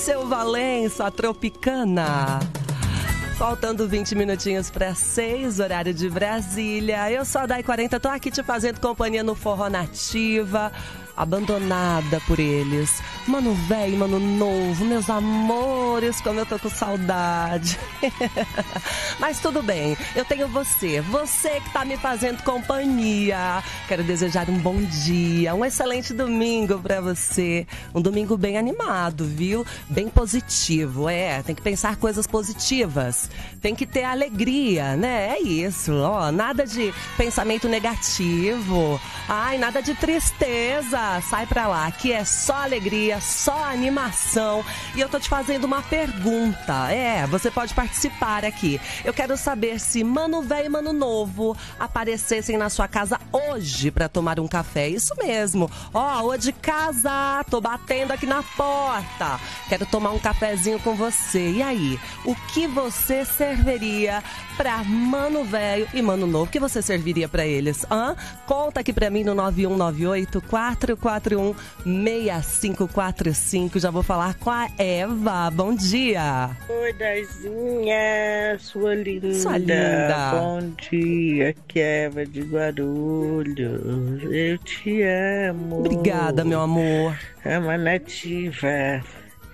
Seu Valença, a Tropicana. Faltando 20 minutinhos para 6, horário de Brasília. Eu sou a Dai 40, tô aqui te fazendo companhia no Forró Nativa. Abandonada por eles. Mano velho, mano novo, meus amores, como eu tô com saudade. Mas tudo bem, eu tenho você que tá me fazendo companhia. Quero desejar um bom dia, um excelente domingo pra você. Um domingo bem animado, viu? Bem positivo, tem que pensar coisas positivas. Tem que ter alegria, né? É isso, ó, nada de pensamento negativo. Ai, nada de tristeza. Sai pra lá, que é só alegria, só animação. E eu tô te fazendo uma pergunta. Você pode participar aqui. Eu quero saber se Mano Velho e Mano Novo aparecessem na sua casa hoje pra tomar um café. Isso mesmo. Ô de casa, tô batendo aqui na porta. Quero tomar um cafezinho com você. E aí, o que você serviria pra Mano Velho e Mano Novo? O que você serviria pra eles? Conta aqui pra mim no 9198-441-6545. Já vou falar com a Eva. Bom dia. Oi, Daizinha, sua linda. Sua linda. Bom dia, aqui é Eva de Guarulhos. Eu te amo. Obrigada, meu amor. Ama Nativa.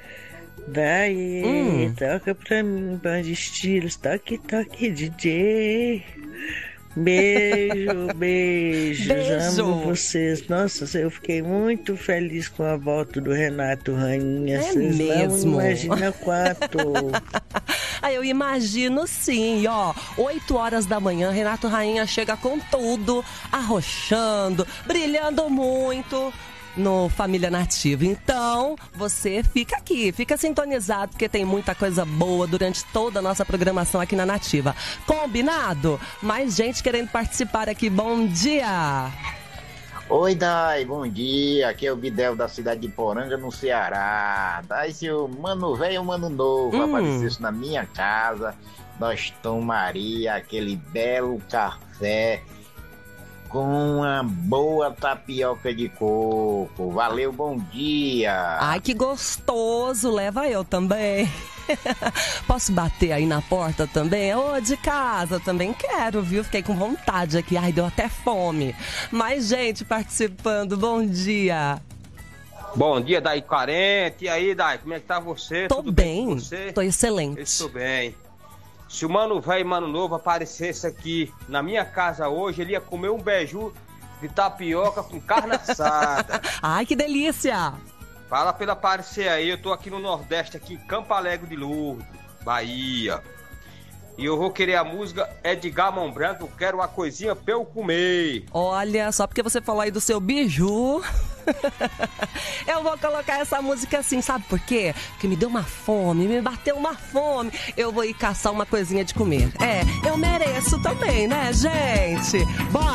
Daí, toca pra mim, band de estilos, toque, DJ. Beijo. Amo vocês. Nossa, eu fiquei muito feliz com a volta do Renato Rainha. Vocês mesmo? Não imaginam quanto. Eu imagino sim, 8 horas da manhã, Renato Rainha chega com tudo, arrochando, brilhando muito no Família Nativa. Então, você fica aqui, fica sintonizado, porque tem muita coisa boa durante toda a nossa programação aqui na Nativa. Combinado? Mais gente querendo participar aqui. Bom dia! Oi, Dai, bom dia. Aqui é o Bidel da cidade de Poranga, no Ceará. Dai, se o Mano Velho e o Mano Novo aparecesse na minha casa, nós tomaria aquele belo café com uma boa tapioca de coco. Valeu, bom dia. Ai, que gostoso. Leva eu também. Posso bater aí na porta também? De casa também quero, viu? Fiquei com vontade aqui. Ai, deu até fome. Mais gente participando. Bom dia. Bom dia, Dai 40. E aí, Dai, como é que tá você? Tô Tudo bem com você? Tô excelente. Estou bem. Se o Mano Velho e Mano Novo aparecesse aqui na minha casa hoje, ele ia comer um beiju de tapioca com carne assada. Ai, que delícia! Fala pra ele aparecer aí, eu tô aqui no Nordeste, aqui em Campo Alegre de Lourdes, Bahia. E eu vou querer a música Edgar Mão Branca, eu quero uma coisinha pra eu comer. Olha, só porque você falou aí do seu biju... Eu vou colocar essa música assim, sabe por quê? Porque me deu uma fome, me bateu uma fome. Eu vou ir caçar uma coisinha de comer. Eu mereço também, né, gente? Bora!